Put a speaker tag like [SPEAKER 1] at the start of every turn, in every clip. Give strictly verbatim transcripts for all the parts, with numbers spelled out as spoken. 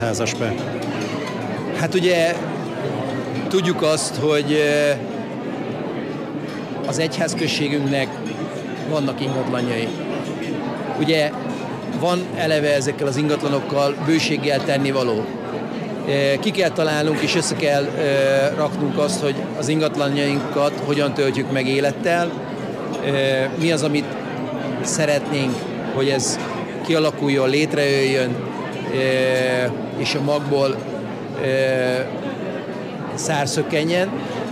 [SPEAKER 1] házasbe?
[SPEAKER 2] Hát ugye tudjuk azt, hogy az egyházközségünknek vannak ingatlanjai. Ugye van eleve ezekkel az ingatlanokkal bőséggel tennivaló. Ki kell találnunk és össze kell raknunk azt, hogy az ingatlanjainkat hogyan töltjük meg élettel, mi az, amit szeretnénk, hogy ez kialakuljon, létrejöjjön, és a magból szárszökkenjen,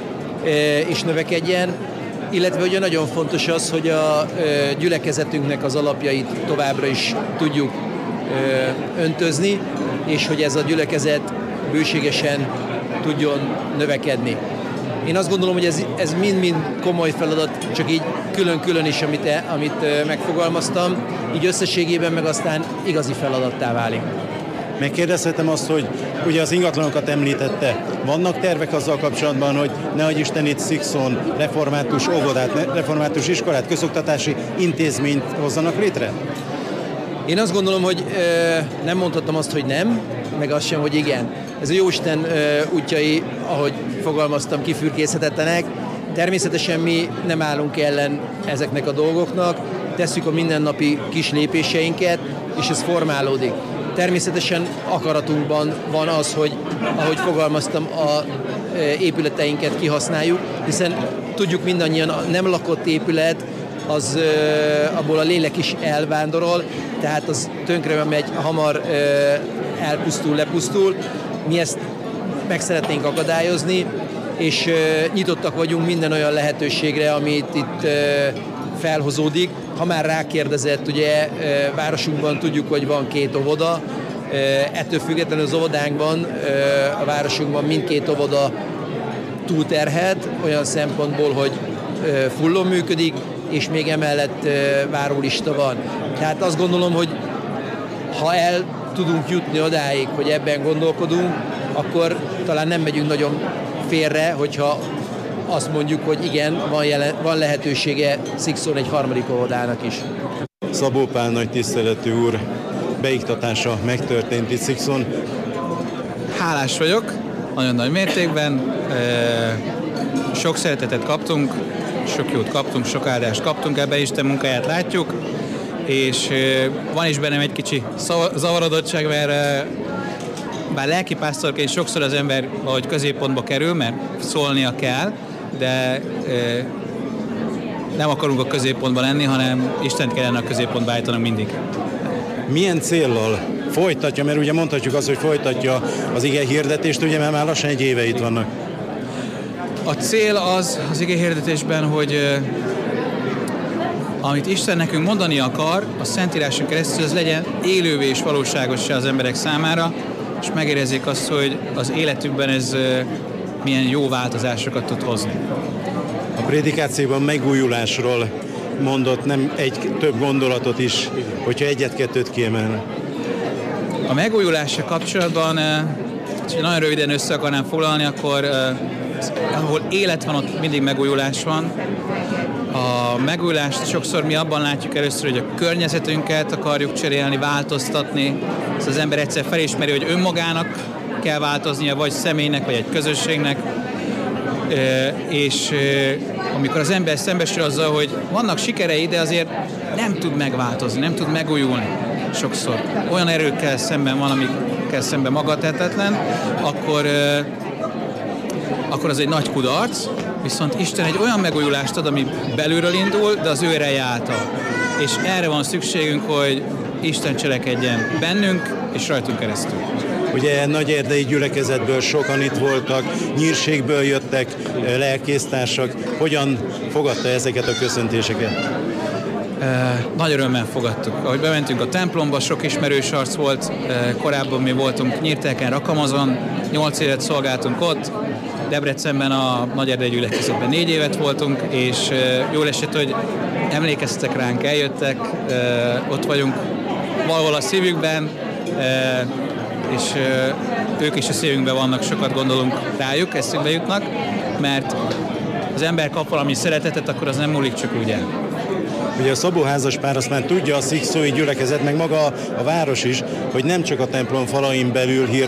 [SPEAKER 2] és növekedjen, illetve ugye nagyon fontos az, hogy a gyülekezetünknek az alapjait továbbra is tudjuk öntözni, és hogy ez a gyülekezet bőségesen tudjon növekedni. Én azt gondolom, hogy ez, ez mind-mind komoly feladat, csak így külön-külön is, amit, amit megfogalmaztam, így összességében meg aztán igazi feladattá válik.
[SPEAKER 1] Megkérdezhetem azt, hogy ugye az ingatlanokat említette. Vannak tervek azzal kapcsolatban, hogy nehogy Isten itt Szikszón református óvodát, református iskolát, közoktatási intézményt hozzanak létre?
[SPEAKER 2] Én azt gondolom, hogy ö, nem mondhattam azt, hogy nem, meg azt sem, hogy igen. Ez a Jóisten ö, útjai, ahogy fogalmaztam, kifürkészhetetlenek. Természetesen mi nem állunk ellen ezeknek a dolgoknak, tesszük a mindennapi kis lépéseinket, és ez formálódik. Természetesen akaratunkban van az, hogy, ahogy fogalmaztam, a épületeinket kihasználjuk, hiszen tudjuk mindannyian, a nem lakott épület, az abból a lélek is elvándorol, tehát az tönkre megy, hamar elpusztul, lepusztul. Mi ezt meg szeretnénk akadályozni, és nyitottak vagyunk minden olyan lehetőségre, amit itt felhozódik. Ha már rákérdezett, ugye városunkban tudjuk, hogy van két óvoda, ettől függetlenül az óvodánkban, a városunkban mindkét óvoda túlterhelt, olyan szempontból, hogy fullon működik, és még emellett várólista van. Tehát azt gondolom, hogy ha el tudunk jutni odáig, hogy ebben gondolkodunk, akkor talán nem megyünk nagyon félre, hogyha azt mondjuk, hogy igen, van, jelen, van lehetősége Szikszón egy harmadik óvodának is.
[SPEAKER 1] Szabó Pál nagy tiszteletű úr beiktatása megtörtént itt Szikszón.
[SPEAKER 3] Hálás vagyok, nagyon nagy mértékben. Sok szeretetet kaptunk, sok jót kaptunk, sok áldást kaptunk, ebben Isten munkáját látjuk, és van is bennem egy kicsi zavarodottság, mert bár lelkipásztorként sokszor az ember valahogy középpontba kerül, mert szólnia kell, de nem akarunk a középpontban lenni, hanem Istent kellene a középpontba állítanunk mindig.
[SPEAKER 1] Milyen céllal folytatja, mert ugye mondhatjuk azt, hogy folytatja az ige hirdetést, ugye mert már lassan egy éve itt vannak.
[SPEAKER 3] A cél az az ige hirdetésben, hogy amit Isten nekünk mondani akar, a Szentíráson keresztül, az legyen élővé és valóságos az emberek számára, és megérezzék azt, hogy az életükben ez milyen jó változásokat tud hozni.
[SPEAKER 1] A prédikációban megújulásról mondott nem egy több gondolatot is, hogyha egyet-kettőt kiemelne.
[SPEAKER 3] A megújulással kapcsolatban, ha nagyon röviden össze akarnám foglalni, akkor ahol élet van, ott mindig megújulás van. A megújulást sokszor mi abban látjuk először, hogy a környezetünket akarjuk cserélni, változtatni. Szóval az ember egyszer felismeri, hogy önmagának kell változnia, vagy személynek, vagy egy közösségnek. És amikor az ember szembesül azzal, hogy vannak sikerei, de azért nem tud megváltozni, nem tud megújulni sokszor. Olyan erőkkel szemben van, amikkel szemben magatehetetlen, akkor, akkor az egy nagy kudarc, viszont Isten egy olyan megújulást ad, ami belülről indul, de az ő ereje által. És erre van szükségünk, hogy Isten cselekedjen bennünk és rajtunk keresztül.
[SPEAKER 1] Ugye Nagyerdei gyülekezetből sokan itt voltak, Nyírségből jöttek lelkésztársak. Hogyan fogadta ezeket a köszöntéseket?
[SPEAKER 3] E, nagy örömmel fogadtuk. Ahogy bementünk a templomba, sok ismerős arc volt, e, korábban mi voltunk Nyírteken, Rakamazon, nyolc évet szolgáltunk ott, Debrecenben a Nagyerdei gyülekezetben négy évet voltunk, és e, jól esett, hogy emlékeztek ránk, eljöttek, e, ott vagyunk valahol a szívükben, e, és ők is a szívünkben vannak, sokat gondolunk rájuk, eszünkbe jutnak, mert az ember kap valami szeretetet, akkor az nem múlik csak úgy el.
[SPEAKER 1] Ugye a Szabó házaspár azt már tudja, a szikszói gyülekezet, meg maga a város is, hogy nem csak a templom falain belül hír